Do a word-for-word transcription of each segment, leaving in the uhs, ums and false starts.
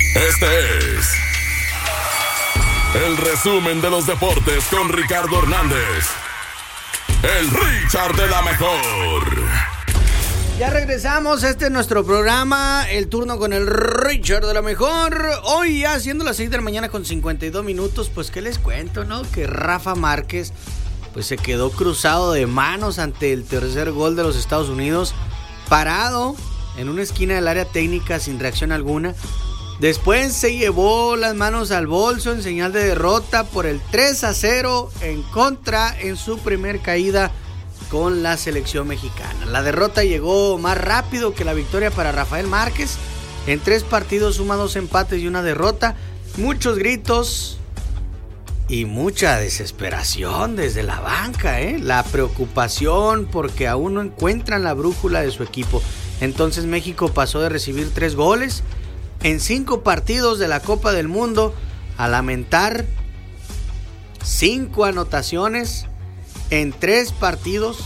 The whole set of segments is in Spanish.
Este es el resumen de los deportes con Ricardo Hernández, el Richard de la Mejor. Ya regresamos, este es nuestro programa, el turno con el Richard de la Mejor. Hoy ya siendo las seis de la mañana con cincuenta y dos minutos, pues qué les cuento, ¿no? Que Rafa Márquez pues se quedó cruzado de manos ante el tercer gol de los Estados Unidos, parado en una esquina del área técnica sin reacción alguna. Después se llevó las manos al bolso en señal de derrota por el tres a cero en contra en su primer caída con la selección mexicana. La derrota llegó más rápido que la victoria para Rafael Márquez. En tres partidos suma dos empates y una derrota. Muchos gritos y mucha desesperación desde la banca, ¿eh? La preocupación porque aún no encuentran la brújula de su equipo. Entonces México pasó de recibir tres goles en cinco partidos de la Copa del Mundo a lamentar cinco anotaciones en tres partidos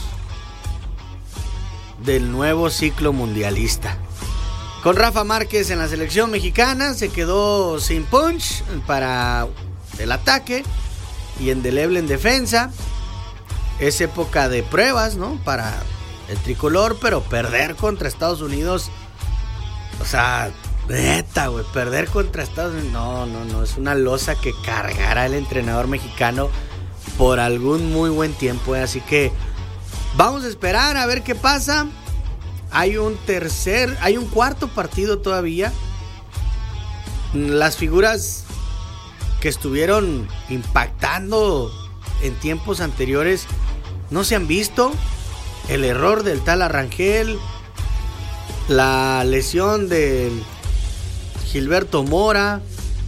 del nuevo ciclo mundialista. Con Rafa Márquez en la selección mexicana se quedó sin punch para el ataque y indeleble en defensa. Es época de pruebas, ¿no? Para el tricolor, pero perder contra Estados Unidos, o sea, neta, güey, perder contra Estados Unidos, no, no, no, es una losa que cargará el entrenador mexicano por algún muy buen tiempo, ¿eh? Así que vamos a esperar a ver qué pasa. Hay un tercer, hay un cuarto partido todavía. Las figuras que estuvieron impactando en tiempos anteriores no se han visto. El error del tal Arrangel, la lesión del Gilberto Mora,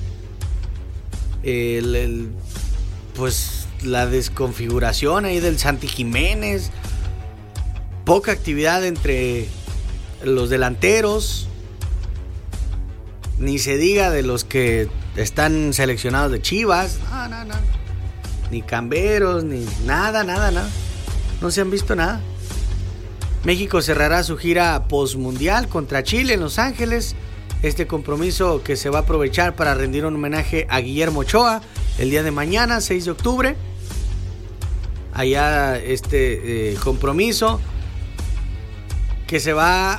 el, el pues la desconfiguración ahí del Santi Jiménez, poca actividad entre los delanteros, ni se diga de los que están seleccionados de Chivas, no, no, no, ni Camberos, ni nada, nada, nada, no se han visto nada. México cerrará su gira postmundial contra Chile en Los Ángeles. Este compromiso que se va a aprovechar para rendir un homenaje a Guillermo Ochoa el día de mañana, seis de octubre. Allá este eh, compromiso que se va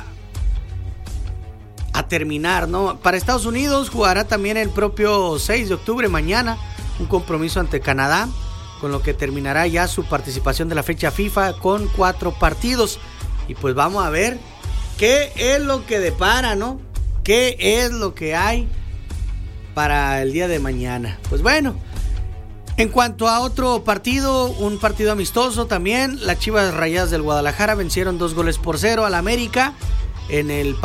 a terminar, ¿no? Para Estados Unidos jugará también el propio seis de octubre, mañana, un compromiso ante Canadá, con lo que terminará ya su participación de la fecha FIFA con cuatro partidos. Y pues vamos a ver qué es lo que depara, ¿no? ¿Qué es lo que hay para el día de mañana? Pues bueno, en cuanto a otro partido, un partido amistoso también, las Chivas Rayadas del Guadalajara vencieron dos goles por cero al América en el